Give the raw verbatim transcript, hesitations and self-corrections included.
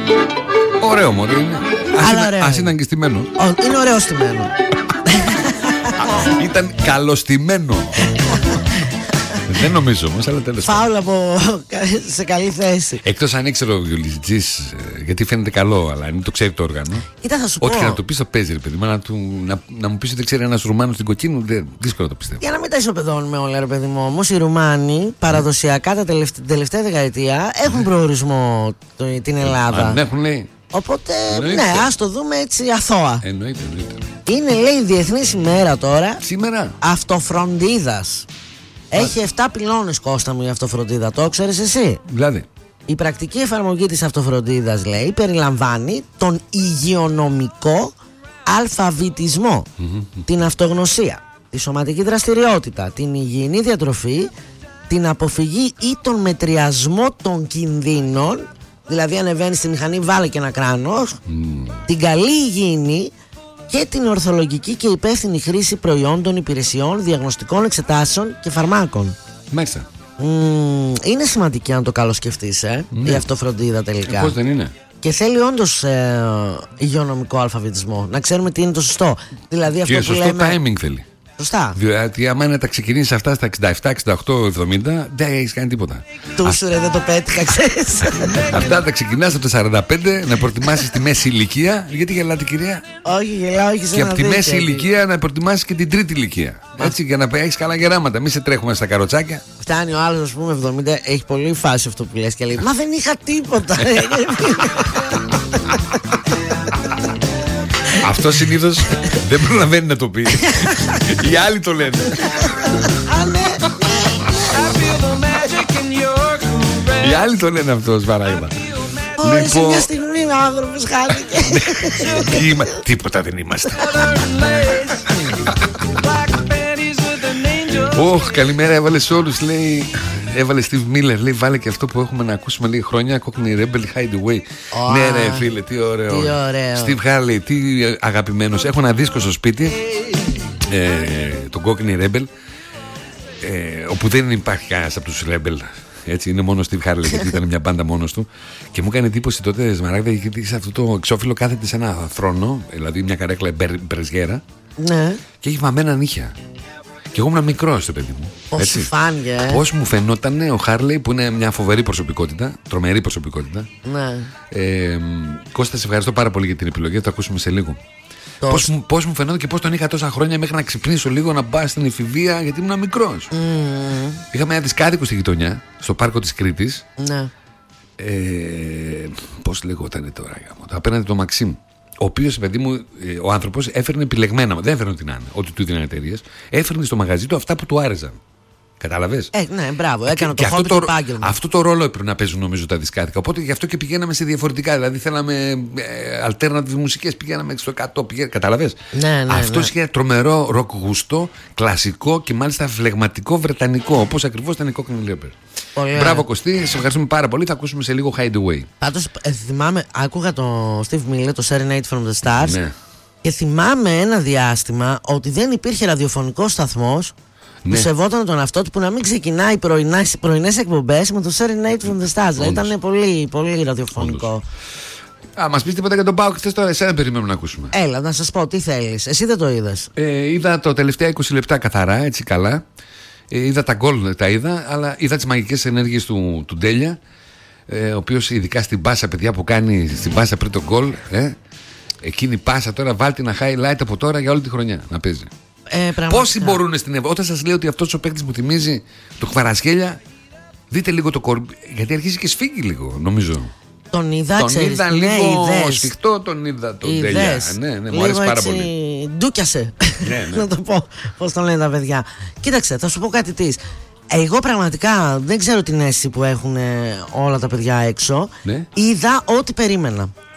Ωραίο μωρέ είναι. Ας ήταν και στημένο. Είναι ωραίο στημένο. Ήταν καλοστημένο. Δεν νομίζω όμως, αλλά τέλος πάντων. Φάουλ από σε καλή θέση. Εκτός αν ήξερε ο βιολιτζής, γιατί φαίνεται καλό, αλλά αν το ξέρει το όργανο. Κοίτα, θα σου ό,τι πω. και να το πεις το παίζει, ρε παιδί. Να, να, να μου πεις ότι δεν ξέρει ένας Ρουμάνος στην κοκκίνου, δύσκολο να το πιστεύω. Για να μην τα ισοπεδώνουμε όλα, ρε παιδί μου. Όμως οι Ρουμάνοι παραδοσιακά τα τελευταία, την τελευταία δεκαετία έχουν προορισμό το, την Ελλάδα. Αν έχουν, λέει. Οπότε, εννοείται. ναι, ας το δούμε έτσι αθώα. Εννοείται, εννοείται. Είναι, λέει, διεθνής ημέρα τώρα. Σήμερα. Αυτοφροντίδας. Έχει επτά πυλώνες, Κώστα μου, η αυτοφροντίδα. Το ξέρεις εσύ? Δηλαδή. Η πρακτική εφαρμογή της αυτοφροντίδας, λέει, περιλαμβάνει τον υγειονομικό αλφαβητισμό, mm-hmm. την αυτογνωσία, τη σωματική δραστηριότητα, την υγιεινή διατροφή, την αποφυγή ή τον μετριασμό των κινδύνων. Δηλαδή, ανεβαίνει στη μηχανή, βάλε και ένα κράνος, mm. την καλή υγιεινή και την ορθολογική και υπεύθυνη χρήση προϊόντων, υπηρεσιών, διαγνωστικών εξετάσεων και φαρμάκων. Μάλιστα. Mm, είναι σημαντική αν το καλοσκεφτείς, ε, ναι. η αυτοφροντίδα τελικά. Πώς δεν είναι. Και θέλει όντως ε, υγειονομικό αλφαβητισμό. Να ξέρουμε τι είναι το σωστό. Δηλαδή αυτό και που σωστό λέμε... timing θέλει. Σωστά. Διότι άμα είναι τα ξεκινήσεις αυτά στα εξήντα επτά, εξήντα οκτώ, εβδομήντα, δεν έχεις κάνει τίποτα. Τούσου ρε, δεν το πέτυχα, ξέρεις. Αυτά τα ξεκινάς από τα σαράντα πέντε, να προτιμάσεις τη μέση ηλικία. Γιατί γελάτε, κυρία? Όχι, γελάω, όχι σε και ένα από τη μέση δίκαιο. ηλικία να προτιμάσεις και την τρίτη ηλικία. Μα... έτσι, για να έχεις καλά γεράματα. Μη σε τρέχουμε στα καροτσάκια. Φτάνει ο άλλος, ας πούμε, εβδομήντα, έχει πολύ φάση αυτό που λες και λέει, μα δεν είχα τίποτα. Αυτό συνήθως δεν προλαβαίνει να το πει. Οι άλλοι το λένε. Οι άλλοι το λένε αυτό, παράδειγμα. Όχι, σε μια στιγμή ο άνθρωπος χάθηκε. Τίποτα δεν είμαστε. Ωχ, καλημέρα, έβαλε σε όλους, λέει. Έβαλε Steve Miller, λέει, βάλε και αυτό που έχουμε να ακούσουμε, λέει, χρόνια, Cockney Rebel Hideaway. Oh, ναι ρε φίλε, τι ωραίο. Τι ωραίο. Steve Harley, τι αγαπημένος. Έχω ένα δίσκο στο σπίτι, ε, το Cockney Rebel, ε, όπου δεν υπάρχει κανένας από τους Rebel. Έτσι, είναι μόνο Steve Harley, γιατί ήταν μια μπάντα μόνος του. Και μου έκανε εντύπωση τότε, Σμαράγδα, γιατί σε αυτό το εξώφυλλο κάθεται σε ένα θρόνο, δηλαδή μια καρέκλα μπρεζιέρα, ναι. και έχει βαμμένα νύχια. Και εγώ ήμουν μικρός, το παιδί μου. Πώς σου φάνηκε, ε? Πώς μου φαινόταν ο Χάρλεϊ, που είναι μια φοβερή προσωπικότητα, τρομερή προσωπικότητα. Ναι. Ε, Κώστα, σε ευχαριστώ πάρα πολύ για την επιλογή, θα το ακούσουμε σε λίγο. Πώς, πώς μου φαινόταν και πώς τον είχα τόσα χρόνια μέχρι να ξυπνήσω λίγο, να πάω στην εφηβεία, γιατί ήμουν μικρός. Mm. Είχαμε ένα δισκάδικο στη γειτονιά, στο πάρκο της Κρήτης. Ναι. Ε, πώς λεγόταν τώρα, απέναντι το Μαξίμ. Ο οποίος, παιδί μου, ο άνθρωπος έφερνε επιλεγμένα, δεν έφερνε την άνε, ό,τι του έδιναν εταιρείες, έφερνε στο μαγαζί του αυτά που του άρεσαν. Κατάλαβες? Ε, ναι, μπράβο, έκανα και, το χόμπι αυτό, του επάγγελμα. Αυτό το ρόλο έπρεπε να παίζουν, νομίζω, τα δισκάδικα. Οπότε γι' αυτό και πηγαίναμε σε διαφορετικά. Δηλαδή θέλαμε ε, alternative μουσικές, πηγαίναμε στο εκατό. Πηγαίναμε, κατάλαβες? Ναι, ναι, αυτό ναι. είχε τρομερό ροκ γούστο, κλασικό και μάλιστα φλεγματικό βρετανικό, όπως ακριβώς ήταν η Cockney Rebel. Μπράβο, Κωστή, σε ευχαριστούμε πάρα πολύ. Θα ακούσουμε σε λίγο Hideaway. Πάντως, ε, θυμάμαι, άκουγα τον Steve Miller, το Serenade from the Stars. Ναι. Και θυμάμαι ένα διάστημα ότι δεν υπήρχε ραδιοφωνικός σταθμός που ναι. σεβόταν τον αυτό του, που να μην ξεκινάει πρωινές, πρωινές εκπομπές με το Serenade from the Stars. Δηλαδή ήταν πολύ, πολύ ραδιοφωνικό. Όντως. Α, μας πεις τίποτα για τον ΠΑΟΚ χθες τώρα? Εσένα περιμένουμε να ακούσουμε. Έλα, να σας πω τι θέλεις. Εσύ δεν το είδες? Ε, είδα το τελευταία είκοσι λεπτά καθαρά, έτσι καλά. Ε, είδα τα γκολ, τα είδα, αλλά είδα τις μαγικές ενέργειες του, του Ντέλια, ε, ο οποίος ειδικά στην πάσα, παιδιά, που κάνει στην πάσα πριν τον γκολ, ε, εκείνη η πάσα τώρα, βάλτε ένα highlight από τώρα για όλη τη χρονιά να παίζει. Ε, Πόσοι μπορούν στην Ευρώπη? Όταν σας λέω ότι αυτός ο παίκτης μου θυμίζει το Χβαρασχέλια, δείτε λίγο το κορμπί, γιατί αρχίζει και σφίγγει λίγο, νομίζω. Τον είδα, τον ξέρεις, είδα ναι, λίγο είδες. σφιχτό, τον είδα τον Ντέλια. Ναι, ναι, μου αρέσει πάρα πολύ. Ντούκιασε. Ναι, ναι. Να το πω, πώς τον λένε τα παιδιά. Κοίταξε, θα σου πω κάτι της. Εγώ πραγματικά δεν ξέρω την αίσθηση που έχουν όλα τα παιδιά έξω. Ναι. Είδα ό,τι περίμενα.